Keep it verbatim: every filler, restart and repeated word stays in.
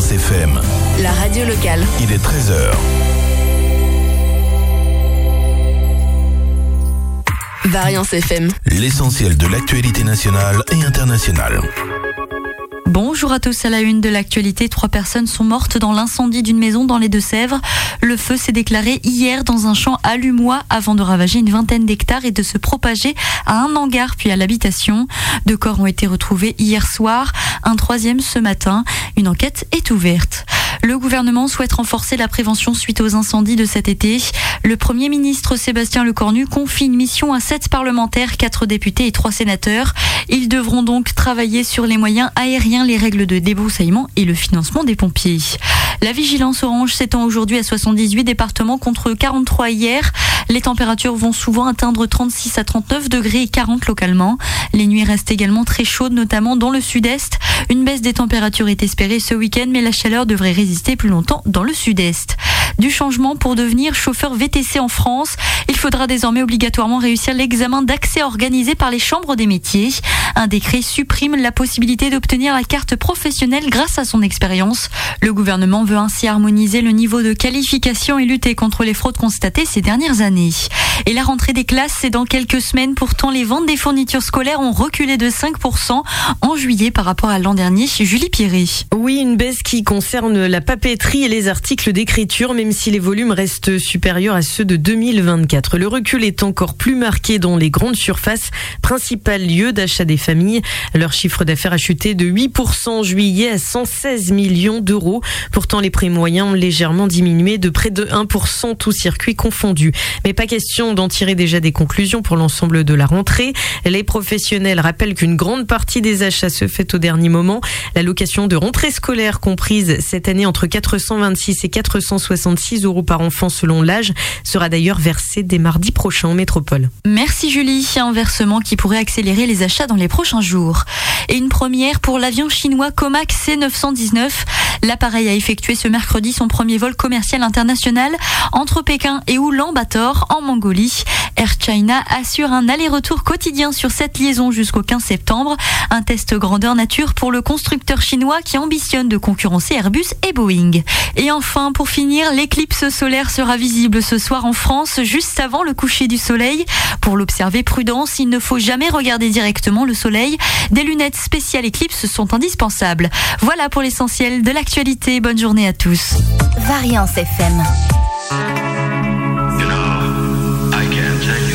Variance F M. La radio locale. Il est treize heures. Variance F M. L'essentiel de l'actualité nationale et internationale. Bonjour à tous, à la une de l'actualité, trois personnes sont mortes dans l'incendie d'une maison dans les Deux-Sèvres. Le feu s'est déclaré hier dans un champ à Lumois avant de ravager une vingtaine d'hectares et de se propager à un hangar puis à l'habitation. Deux corps ont été retrouvés hier soir, un troisième ce matin. Une enquête est ouverte. Le gouvernement souhaite renforcer la prévention suite aux incendies de cet été. Le Premier ministre Sébastien Lecornu confie une mission à sept parlementaires, quatre députés et trois sénateurs. Ils devront donc travailler sur les moyens aériens, les règles de débroussaillement et le financement des pompiers. La vigilance orange s'étend aujourd'hui à soixante-dix-huit départements contre quarante-trois hier. Les températures vont souvent atteindre trente-six à trente-neuf degrés et quarante localement. Les nuits restent également très chaudes, notamment dans le sud-est. Une baisse des températures est espérée ce week-end, mais la chaleur devrait résister plus longtemps dans le sud-est. Du changement pour devenir chauffeur V T C en France. Il faudra désormais obligatoirement réussir l'examen d'accès organisé par les chambres des métiers. Un décret supprime la possibilité d'obtenir la carte professionnelle grâce à son expérience. Le gouvernement veut ainsi harmoniser le niveau de qualification et lutter contre les fraudes constatées ces dernières années. Et la rentrée des classes, c'est dans quelques semaines. Pourtant, les ventes des fournitures scolaires ont reculé de cinq pour cent en juillet par rapport à l'an dernier. Julie Pierret. Oui, une baisse qui concerne la papeterie et les articles d'écriture, même si les volumes restent supérieurs à ceux de deux mille vingt-quatre. Le recul est encore plus marqué dans les grandes surfaces, principal lieu d'achat des familles. Leur chiffre d'affaires a chuté de huit pour cent en juillet à cent seize millions d'euros. Pourtant, les prix moyens ont légèrement diminué de près de un pour cent, tous circuits confondus. Mais pas question d'en tirer déjà des conclusions pour l'ensemble de la rentrée. Les professionnels rappellent qu'une grande partie des achats se fait au dernier moment. L'allocation de rentrée scolaire comprise cette année entre quatre cent vingt-six et quatre cent soixante-six euros par enfant selon l'âge sera d'ailleurs versée dès mardi prochain en métropole. Merci Julie. Un versement qui pourrait accélérer les achats dans les prochains jours. Et une première pour l'avion chinois Comac C neuf cent dix-neuf. L'appareil a effectué ce mercredi son premier vol commercial international entre Pékin et Oulan-Bator en Mongolie. Air China assure un aller-retour quotidien sur cette liaison jusqu'au quinze septembre. Un test grandeur nature pour le constructeur chinois qui ambitionne de concurrencer Airbus et Boeing. Et enfin, pour finir, l'éclipse solaire sera visible ce soir en France, juste avant le coucher du soleil. Pour l'observer, prudence, il ne faut jamais regarder directement le soleil. Des lunettes spéciales éclipse sont indispensables. Voilà pour l'essentiel de l'actualité. Bonne journée à tous. Variance F M.